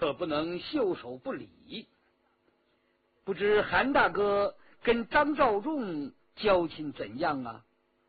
可不能袖手不理。不知韩大哥跟张召仲交情怎样啊？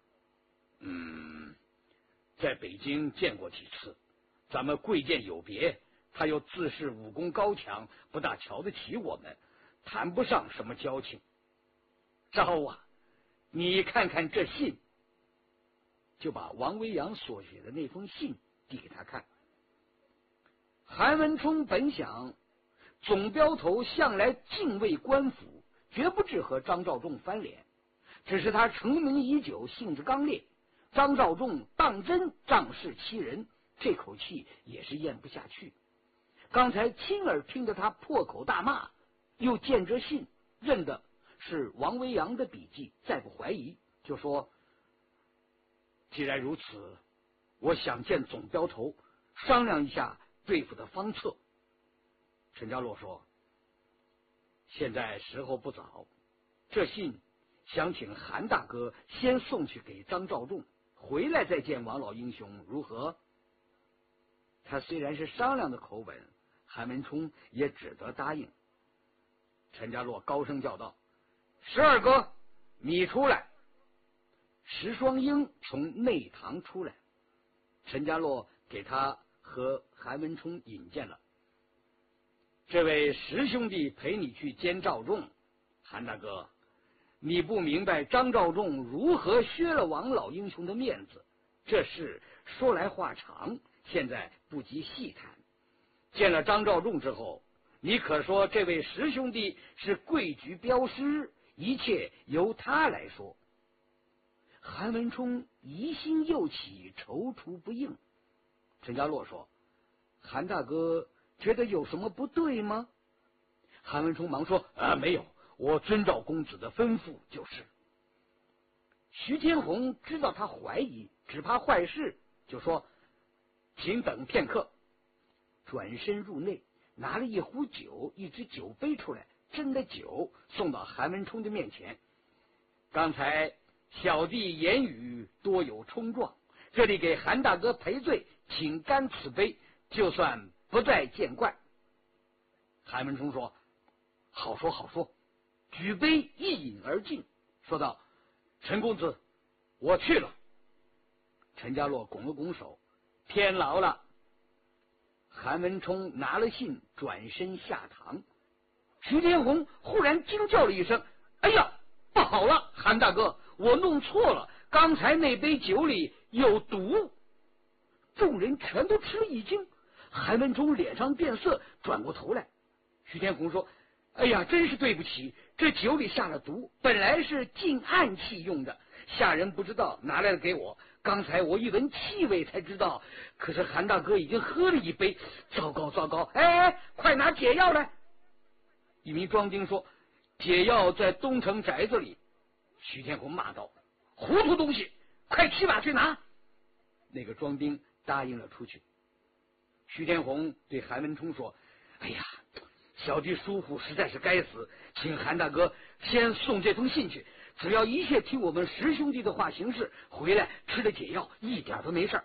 在北京见过几次，咱们贵贱有别，他又自恃武功高强，不大瞧得起我们，谈不上什么交情。 招啊，你看看这信，就把王维扬所写的那封信递给他看。韩文冲本想，总镖头向来敬畏官府，绝不至和张召仲翻脸，只是他成名已久，性子刚烈，张召仲当真仗势欺人，这口气也是咽不下去。刚才亲耳听得他破口大骂，又见这信，认的是王维扬的笔迹，再不怀疑，就说： 既然如此，我想见总镖头，商量一下对付的方策。陈家洛说：现在时候不早，这信想请韩大哥先送去给张召仲，回来再见王老英雄，如何？ 他虽然是商量的口吻，韩文冲也只得答应。 陈家洛高声叫道：石二哥，你出来！ 石双英从内堂出来，陈家洛给他和韩文冲引荐了。 这位石兄弟陪你去见召仲。韩大哥，你不明白张召仲如何削了王老英雄的面子，这事说来话长，现在不及细谈。见了张召仲之后，你可说这位石兄弟是贵局镖师，一切由他来说。 韩文冲疑心又起，踌躇不应。陈家洛说：韩大哥觉得有什么不对吗？ 韩文冲忙说：没有，我遵照公子的吩咐就是。 徐天红知道他怀疑，只怕坏事，就说：请等片刻。转身入内，拿了一壶酒，一只酒杯出来，斟的酒送到韩文冲的面前。 刚才小弟言语多有冲撞，这里给韩大哥赔罪，请干此杯，就算不再见怪。韩文冲说：好说好说， 举杯一饮而尽，说道： 陈公子，我去了。 陈家洛拱了拱手：天劳了。韩文冲拿了信，转身下堂。徐天红忽然惊叫了一声：哎呀，不好了，韩大哥，我弄错了，刚才那杯酒里有毒。众人全都吃了一惊，韩文冲脸上变色，转过头来。徐天红说：哎呀，真是对不起，这酒里下了毒，本来是禁暗器用的，下人不知道，拿来了给我，刚才我一闻气味才知道，可是韩大哥已经喝了一杯，糟糕糟糕！哎，快拿解药来！一名庄丁说：解药在东城宅子里。徐天红骂道：糊涂东西，快骑马去拿！那个庄丁答应了出去。徐天红对韩文冲说：哎呀，小弟疏忽，实在是该死，请韩大哥先送这封信去，只要一切听我们石兄弟的话行事，回来吃了解药，一点都没事。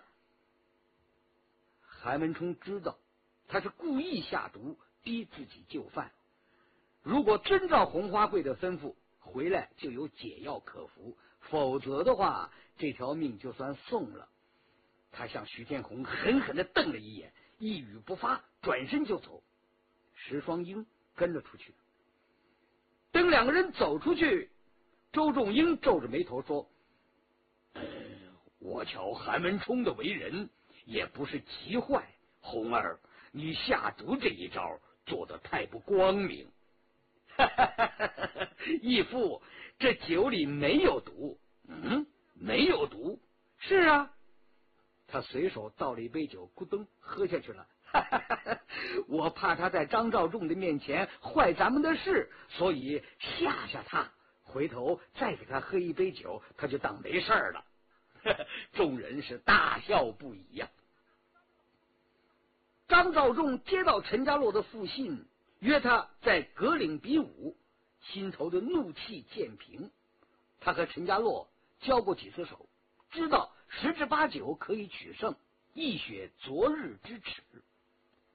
韩文冲知道他是故意下毒，逼自己就范。如果遵照红花会的吩咐，回来就有解药可服，否则的话，这条命就算送了。他向徐天红狠狠地瞪了一眼，一语不发，转身就走。石双英跟了出去。等两个人走出去，周仲英皱着眉头说： 我瞧韩文冲的为人也不是极坏，红儿，你下毒这一招做得太不光明。 义父，这酒里没有毒。没有毒？是啊。他随手倒了一杯酒，咕咚喝下去了。我怕他在张召仲的面前坏咱们的事，所以吓吓他，回头再给他喝一杯酒，他就当没事了。众人是大笑不已呀。张召仲接到陈家洛的复信，约他在葛岭比武，心头的怒气渐平。他和陈家洛交过几次手，知道10之8九可以取胜，一雪昨日之耻。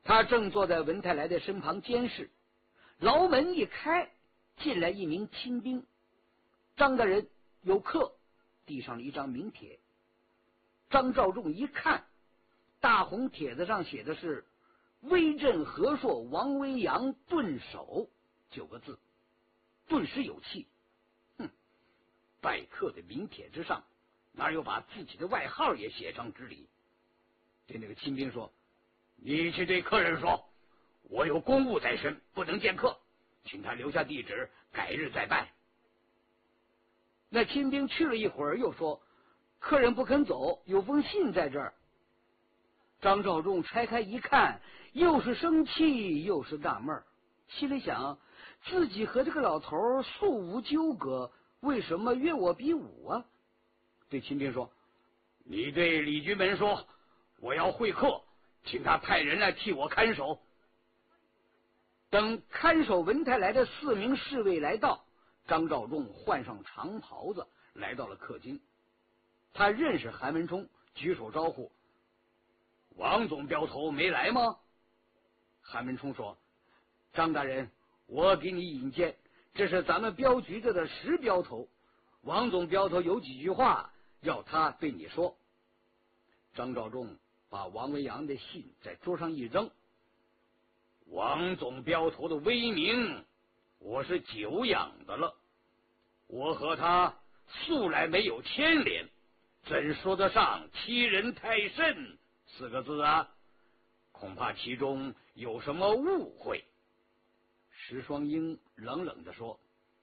他正坐在文太来的身旁监视。牢门一开，进来一名亲兵。张大人有客，递上了一张名帖。张召仲一看，大红帖子上写的是威震和硕王维扬顿首9个字，顿时有气。拜客的名帖之上，哪有把自己的外号也写上之理？对那个亲兵说：“你去对客人说，我有公务在身，不能见客，请他留下地址，改日再拜。”那亲兵去了一会儿，又说：“客人不肯走，有封信在这儿。”张召仲拆开一看，又是生气又是纳闷，心里想：自己和这个老头素无纠葛，为什么约我比武啊？对亲兵说：“你对李居门说，我要会客，请他派人来替我看守。”等看守文太来的4名侍卫来到，张召仲换上长袍子，来到了客厅。他认识韩文冲，举手招呼：“王总镖头没来吗？”韩文冲说：“张大人，我给你引荐，这是咱们镖局子的10镖头。王总镖头有几句话要他对你说。”张召仲把王维扬的信在桌上一扔：“王总镖头的威名，我是久仰的了。我和他素来没有牵连，怎说得上欺人太甚4个字啊？恐怕其中有什么误会。”石双英冷冷地说：“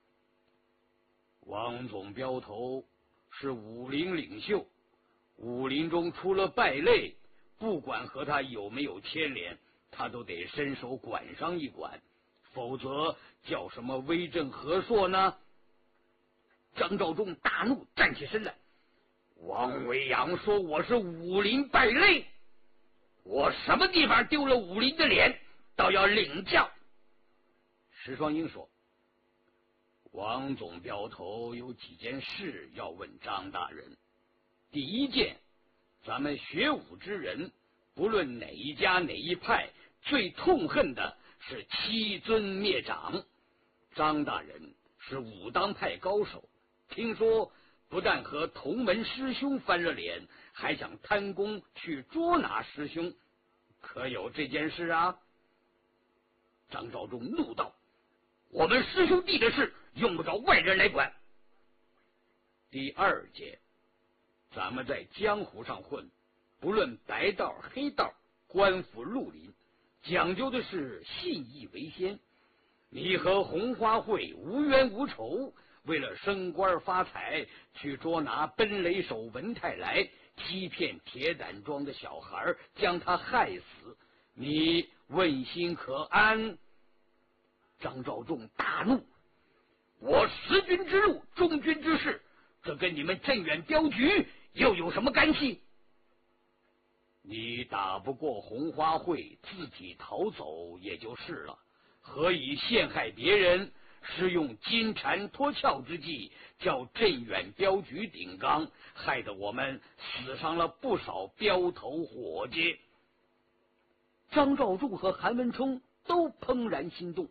王总镖头是武林领袖，武林中出了败类，不管和他有没有牵连，他都得伸手管上一管，否则叫什么威震和硕呢？”张召仲大怒，站起身来：“王维扬说我是武林败类，我什么地方丢了武林的脸，倒要领教。”石双英说：“王总镖头有几件事要问张大人。第一件，咱们学武之人，不论哪一家哪一派，最痛恨的是欺尊灭长。张大人是武当派高手，听说不但和同门师兄翻了脸，还想贪功去捉拿师兄，可有这件事啊？”张召仲怒道：“我们师兄弟的事，用不着外人来管。”第二节，咱们在江湖上混，不论白道黑道，官府绿林，讲究的是信义为先。你和红花会无冤无仇，为了升官发财，去捉拿奔雷手文太来，欺骗铁胆庄的小孩，将他害死，你问心可安？张召仲大怒：“我10军之路，忠君之事，这跟你们镇远镖局又有什么干系？你打不过红花会，自己逃走也就是了，何以陷害别人，施用金蝉脱壳之计，叫镇远镖局顶缸，害得我们死伤了不少镖头伙计。”张召仲和韩文冲都怦然心动。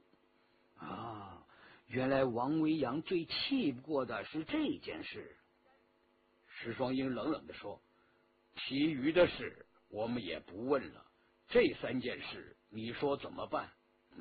原来王维扬最气不过的是这件事。石双英冷冷地说：“其余的事我们也不问了，这3件事你说怎么办？”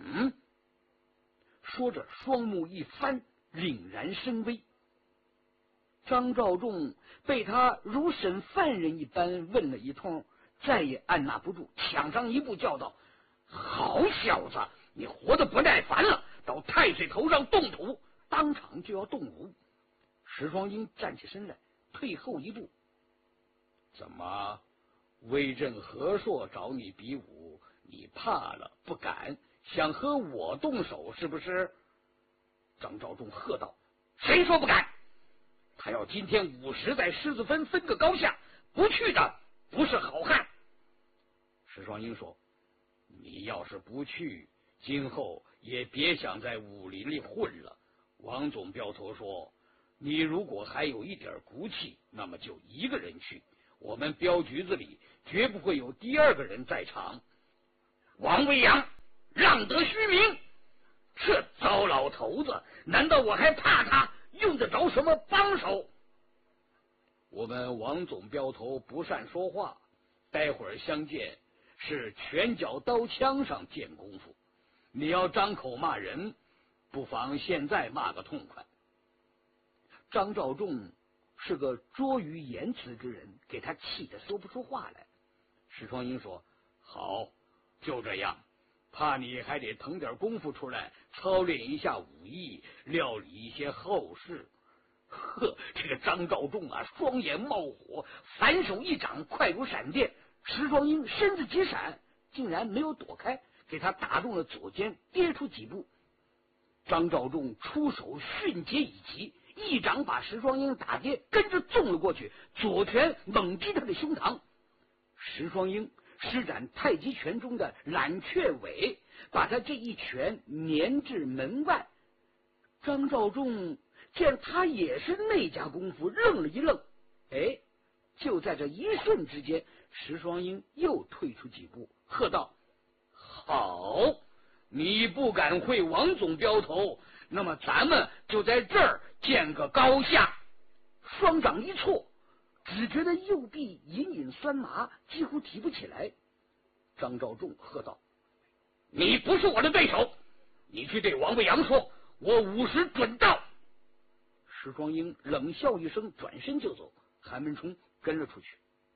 说着双目一翻，凛然深微。张召仲被他如审犯人一般问了一通，再也按捺不住，抢上一步叫道：“好小子，你活得不耐烦了，到太岁头上动土！”当场就要动武。石双英站起身来，退后一步：“怎么，威震和硕找你比武，你怕了不敢，想和我动手是不是？”张召仲喝道：“谁说不敢？他要今天午时在狮子分分个高下，不去的不是好汉。”石双英说：“你要是不去，今后也别想在武林里混了。王总镖头说，你如果还有一点骨气，那么就一个人去，我们镖局子里绝不会有第2个人在场。 王维阳浪得虚名，这糟老头子，难道我还怕他？用得着什么帮手？我们王总镖头不善说话，待会儿相见是拳脚刀枪上见功夫。你要张口骂人，不妨现在骂个痛快。张召仲是个拙于言辞之人，给他气得说不出话来。石双英说：“好，就这样，怕你还得腾点功夫出来操练一下武艺，料理一些后事。”呵，这个张召仲啊，双眼冒火，反手一掌快如闪电。石双英身子急闪，竟然没有躲开，给他打中了左肩，跌出几步。张召仲出手迅捷以急，一掌把石双英打跌，跟着纵了过去，左拳猛击他的胸膛。石双英施展太极拳中的揽雀尾，把他这一拳粘至门外。张召仲见他也是那家功夫，愣了一愣。哎，就在这一瞬之间，石双英又退出几步，喝道：“好，你不敢会王总镖头，那么咱们就在这儿见个高下。”双掌一错，只觉得右臂隐隐酸麻，几乎提不起来。张召仲喝道：“你不是我的对手，你去对王维阳说，我50时准到。”石双英冷笑一声，转身就走。韩文冲跟了出去。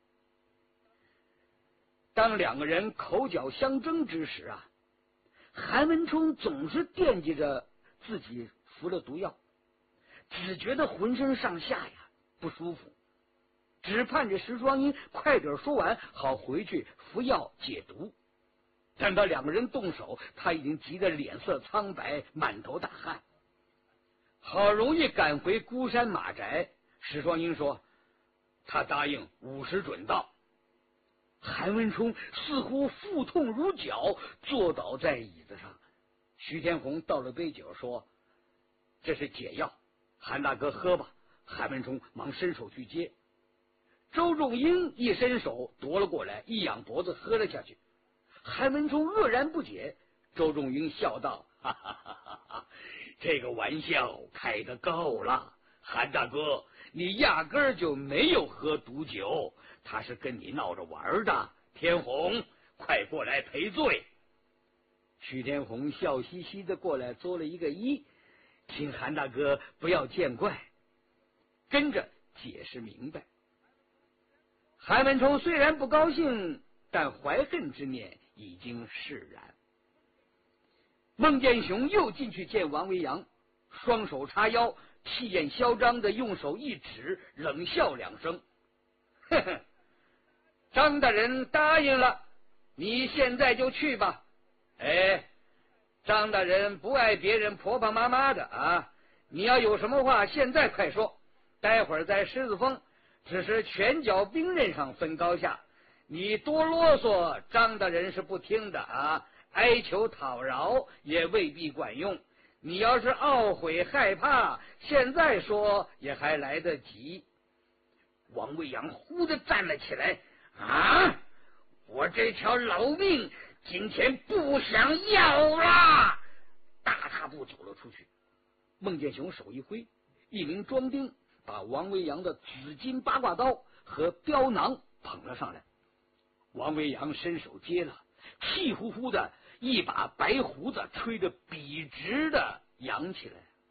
当两个人口角相争之时啊，韩文冲总是惦记着自己服了毒药，只觉得浑身上下呀不舒服，只盼着石双英快点说完，好回去服药解毒。等到两个人动手，他已经急得脸色苍白，满头大汗。好容易赶回孤山马宅，石双英说他答应50时准到。韩文冲似乎腹痛如绞，坐倒在椅子上。徐天红倒了杯酒，说：“这是解药，韩大哥喝吧。”韩文冲忙伸手去接，周仲英一伸手夺了过来，一仰脖子喝了下去。韩文冲愕然不解，周仲英笑道：“哈哈哈哈哈，这个玩笑开得够了，韩大哥，你压根儿就没有喝毒酒，他是跟你闹着玩的。天红，快过来赔罪。”徐天红笑嘻嘻的过来作了一个揖，请韩大哥不要见怪，跟着解释明白。韩文冲虽然不高兴，但怀恨之念已经释然。孟建雄又进去见王维阳，双手叉腰，气焰嚣张的用手一指，冷笑两声：“呵呵，张大人答应了，你现在就去吧。哎，张大人不爱别人婆婆妈妈的啊，你要有什么话现在快说，待会儿在狮子峰只是拳脚兵刃上分高下，你多啰嗦，张大人是不听的啊，哀求讨饶也未必管用。你要是懊悔害怕，现在说也还来得及。”王维阳忽地站了起来：“啊，我这条老命今天不想要了！”大踏步走了出去。孟建雄手一挥，一名庄丁把王维阳的紫金八卦刀和镖囊捧了上来。王维阳伸手接了，气呼呼的一把白胡子吹得笔直的扬起来。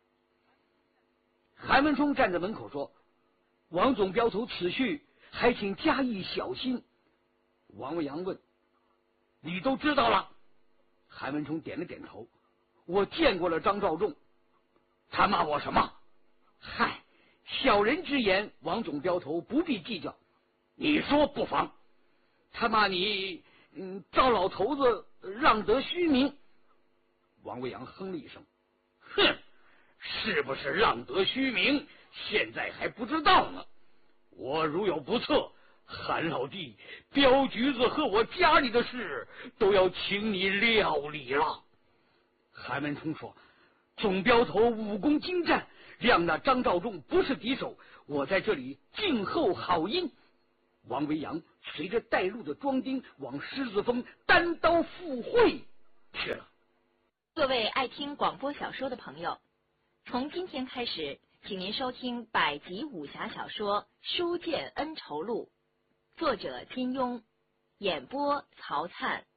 韩文冲站在门口说：“王总镖头此去，还请加以小心。”王维阳问：“你都知道了？”韩文冲点了点头：“我见过了张召仲。”“他骂我什么？”“嗨，小人之言，王总镖头不必计较。”“你说不妨。”“他骂你糟老头子浪得虚名。”王维阳哼了一声：“哼，是不是浪得虚名，现在还不知道呢。我如有不测，韩老弟，镖局子和我家里的事都要请你料理了。”韩文冲说：“总镖头武功精湛，谅那张召仲不是敌手，我在这里静候好音。”王维阳随着带路的庄丁往狮子峰单刀赴会去了。 各位爱听广播小说的朋友，从今天开始，请您收听百集武侠小说《书剑恩仇录》，作者金庸，演播曹灿。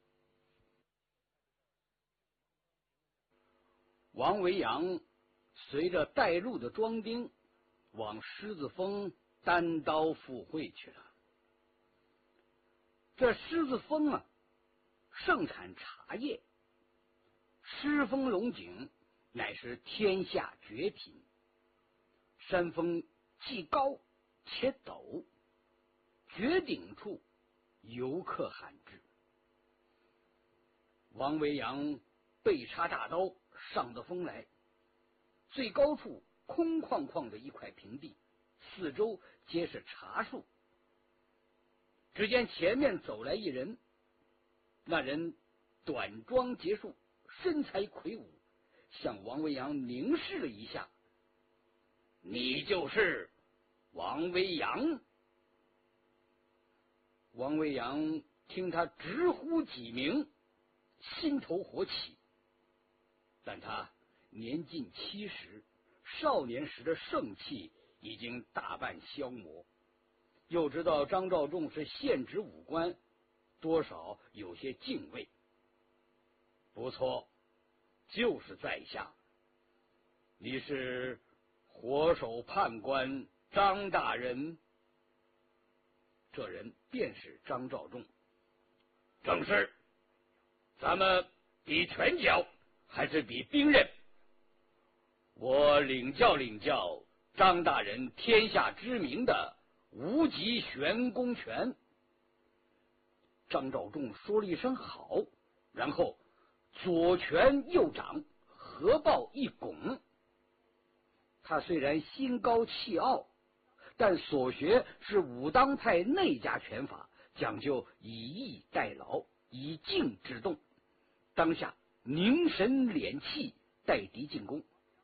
王维扬随着带路的庄丁往狮子峰单刀赴会去了。这狮子峰啊，盛产茶叶，狮峰龙井乃是天下绝品。山峰既高且陡，绝顶处游客罕至。王维扬背插大刀上得峰来，最高处空旷旷的一块平地，四周皆是茶树。只见前面走来一人，那人短装结束，身材魁梧，向王维扬凝视了一下。你就是王维扬？王维扬听他直呼己名，心头火起。但他年近70，少年时的盛气已经大半消磨，又知道张召仲是现职武官，多少有些敬畏。不错，就是在下。你是火首判官张大人？这人便是张召仲。正是。咱们比拳脚还是比兵刃？我领教张大人天下知名的无极玄功拳。张召仲说了一声好，然后左拳右掌合抱一拱。他虽然心高气傲，但所学是武当派内家拳法，讲究以逸待劳，以静制动。当下凝神敛气，待敌进攻。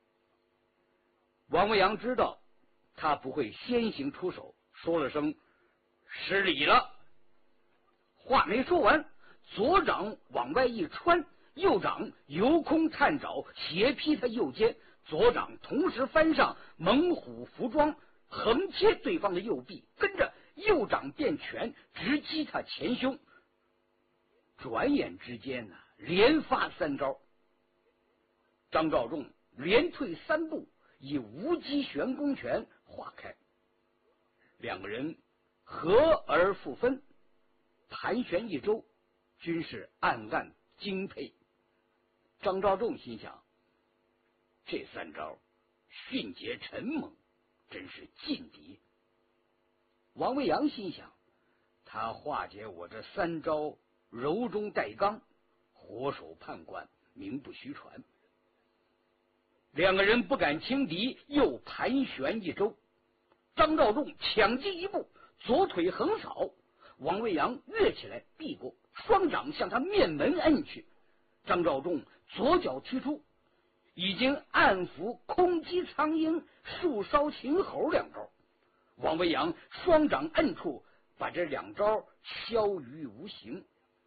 王维扬知道他不会先行出手，说了声失礼了。话没说完，左掌往外一穿，右掌由空探爪，斜劈他右肩，左掌同时翻上猛虎伏桩，横切对方的右臂，跟着右掌变拳，直击他前胸。转眼之间呢，连发3招。张召仲连退3步，以无极玄功拳化开。两个人合而复分，盘旋一周，均是暗暗惊佩。张召仲心想，这3招迅捷沉猛，真是劲敌。王维扬心想，他化解我这3招，柔中带刚，火手判官，名不虚传。两个人不敢轻敌，又盘旋一周。张召仲抢进一步，左腿横扫，王维扬跃起来避过，双掌向他面门摁去。张召仲左脚踢出，已经暗伏空击苍鹰、树梢秦猴2招。王维扬双掌摁出，把这2招消于无形。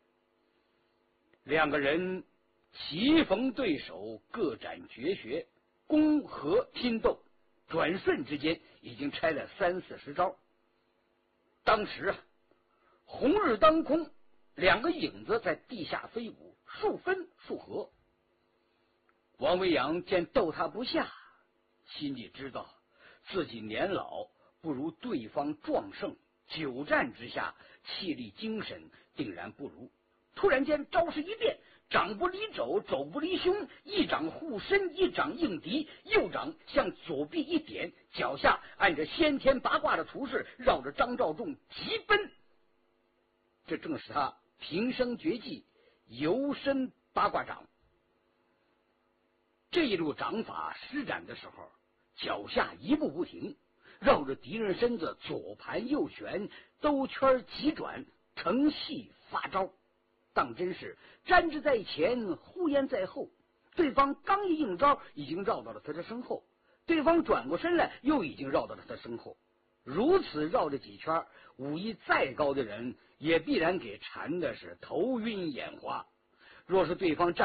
两个人棋逢对手，各展绝学，攻和拼斗，转瞬之间已经拆了30-40招。当时啊，红日当空，2个影子在地下飞舞，数分数合。王维扬见斗他不下，心里知道自己年老，不如对方壮盛，久战之下，气力精神定然不如。突然间招式一变，掌不离肘，肘不离胸，一掌护身，一掌应敌，右掌向左臂一点，脚下按着先天八卦的图式，绕着张召仲急奔。这正是他平生绝技游身八卦掌。这一路掌法施展的时候，脚下一步不停，绕着敌人身子左盘右旋，兜圈急转，成戏发招。当真是粘之在前，呼延在后。对方刚一应招，已经绕到了他的身后；对方转过身来，又已经绕到了他身后。 如此绕着几圈，武艺再高的人也必然给缠的是头晕眼花。若是对方站